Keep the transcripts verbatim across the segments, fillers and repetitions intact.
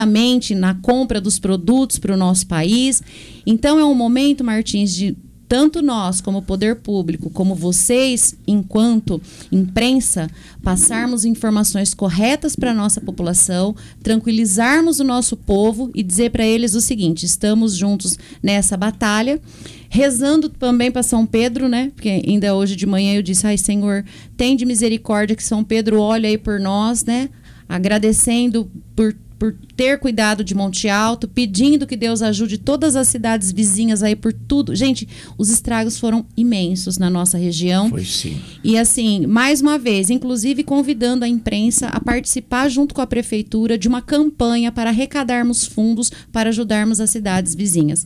na compra dos produtos para o nosso país. Então é um momento, Martins, de tanto nós, como poder público, como vocês, enquanto imprensa, passarmos informações corretas para a nossa população, tranquilizarmos o nosso povo e dizer para eles o seguinte: estamos juntos nessa batalha, rezando também para São Pedro, né? Porque ainda hoje de manhã eu disse: ai, Senhor, tem de misericórdia que São Pedro olha aí por nós, né? Agradecendo por por ter cuidado de Monte Alto, pedindo que Deus ajude todas as cidades vizinhas aí por tudo. Gente, os estragos foram imensos na nossa região. Foi sim. E assim, mais uma vez, inclusive convidando a imprensa a participar junto com a prefeitura de uma campanha para arrecadarmos fundos para ajudarmos as cidades vizinhas.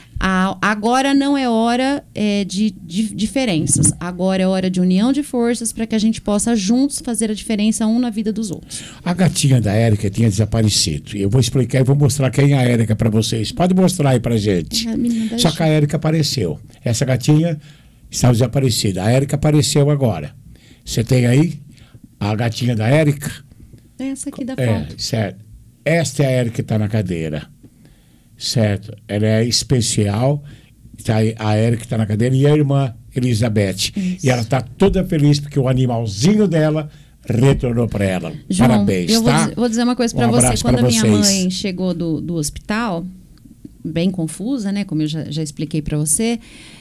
A, agora não é hora é, de, de diferenças. Agora é hora de união de forças para que a gente possa juntos fazer a diferença um na vida dos outros. A gatinha da Érica tinha desaparecido. Eu vou explicar e vou mostrar quem é a Érica para vocês. Pode mostrar aí pra gente. Só que a Érica apareceu. Essa gatinha estava desaparecida. A Érica apareceu agora. Você tem aí a gatinha da Érica? Essa aqui da é, foto. Certo. Esta é a Érica que está na cadeira. Certo, ela é especial, tá, a Érica está na cadeira e a irmã Elizabeth. Isso. E ela está toda feliz porque o animalzinho dela retornou para ela. João, parabéns, eu tá? Vou dizer, vou dizer uma coisa para um você. Quando a minha vocês. mãe chegou do, do hospital, bem confusa, né? Como eu já, já expliquei para você,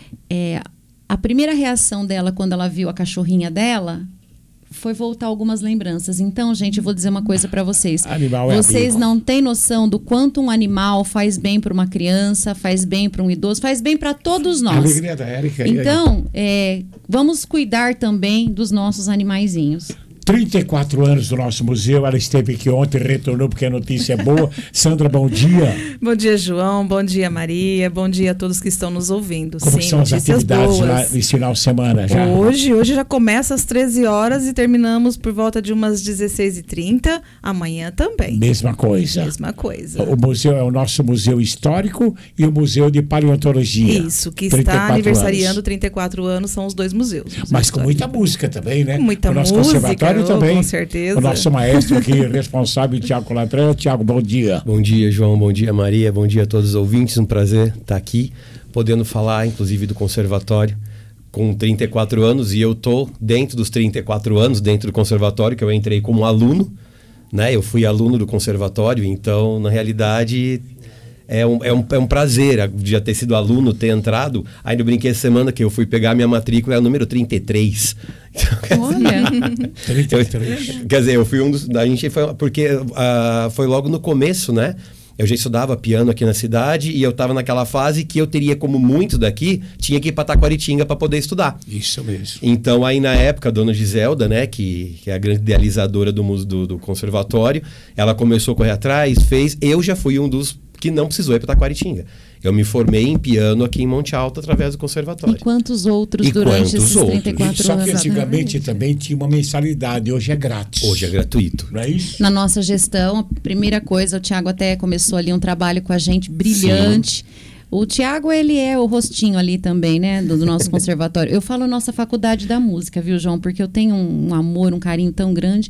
é, a primeira reação dela quando ela viu a cachorrinha dela foi voltar algumas lembranças. Então, gente, eu vou dizer uma coisa para vocês. Animal é vocês amigo. não têm noção do quanto um animal faz bem para uma criança, faz bem para um idoso, faz bem para todos nós. A alegria da Érica. Então, é, vamos cuidar também dos nossos animaizinhos. trinta e quatro anos do nosso museu, ela esteve aqui ontem, retornou porque a notícia é boa. Sandra, bom dia. Bom dia, João, bom dia, Maria, bom dia a todos que estão nos ouvindo. Como Sim, são as atividades boas. lá nesse final de semana? Já? Hoje, hoje já começa às treze horas e terminamos por volta de umas dezesseis e trinta, amanhã também. Mesma coisa. Mesma coisa. O museu é o nosso museu histórico e o museu de paleontologia. Isso, que está aniversariando anos. trinta e quatro anos, são os dois museus. Mas com muita música também, né? Muita o nosso música. Conservatório também. Com certeza. O nosso maestro aqui, responsável, Tiago Colatré. Tiago, bom dia. Bom dia, João. Bom dia, Maria. Bom dia a todos os ouvintes. Um prazer estar aqui, podendo falar, inclusive, do conservatório. Com trinta e quatro anos, e eu estou dentro dos trinta e quatro anos, dentro do conservatório, que eu entrei como aluno, né? Eu fui aluno do conservatório, então, na realidade... É um, é, um, é um prazer de já ter sido aluno, ter entrado. Ainda eu brinquei essa semana que eu fui pegar a minha matrícula, é o número trinta e três. Olha! trinta e três. Eu, quer dizer, eu fui um dos... A gente foi... Porque uh, foi logo no começo, né? Eu já estudava piano aqui na cidade e eu estava naquela fase que eu teria, como muitos daqui, tinha que ir para Taquaritinga para poder estudar. Isso mesmo. Então, aí na época, a dona Giselda, né, que, que é a grande idealizadora do, do, do conservatório, ela começou a correr atrás, fez... Eu já fui um dos que não precisou ir para Taquaritinga. Eu me formei em piano aqui em Monte Alto através do conservatório. E quantos outros e durante quantos esses outros? trinta e quatro Só anos? que antigamente também tinha uma mensalidade, hoje é grátis. Hoje é gratuito. Não é isso? Na nossa gestão, a primeira coisa, o Tiago até começou ali um trabalho com a gente brilhante. Sim. O Tiago, ele é o rostinho ali também, né, do, do nosso conservatório. Eu falo nossa faculdade da música, viu, João? Porque eu tenho um, um amor, um carinho tão grande.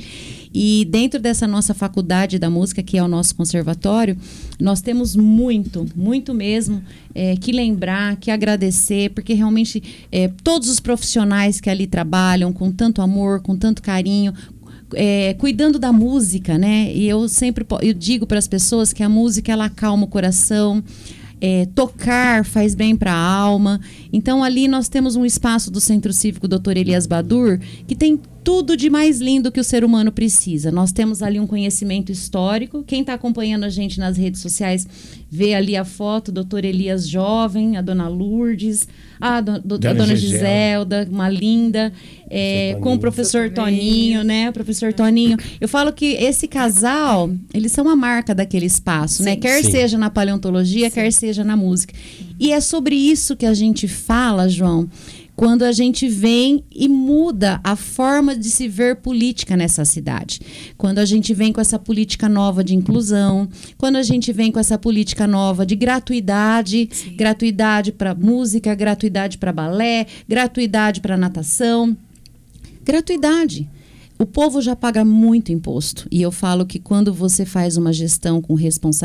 E dentro dessa nossa faculdade da música, que é o nosso conservatório, nós temos muito, muito mesmo, é, que lembrar, que agradecer, porque realmente é, todos os profissionais que ali trabalham com tanto amor, com tanto carinho, É, cuidando da música, né? E eu sempre eu digo para as pessoas que a música, ela acalma o coração, é, tocar faz bem para a alma. Então ali nós temos um espaço do Centro Cívico doutor Elias Badur que tem tudo de mais lindo que o ser humano precisa. Nós temos ali um conhecimento histórico. Quem está acompanhando a gente nas redes sociais vê ali a foto, doutor Elias jovem, a dona Lourdes, a, do, do, a dona Giselda, uma linda, é, com o professor Toninho, né? O professor Toninho. Eu falo que esse casal, eles são a marca daquele espaço, sim, né? Quer sim. seja na paleontologia, sim. quer seja na música. E é sobre isso que a gente fala, João, quando a gente vem e muda a forma de se ver política nessa cidade. Quando a gente vem com essa política nova de inclusão, quando a gente vem com essa política nova de gratuidade, sim. gratuidade para música, gratuidade para balé, gratuidade para natação. Gratuidade. o povo já paga muito imposto. E eu falo que quando você faz uma gestão com responsabilidade,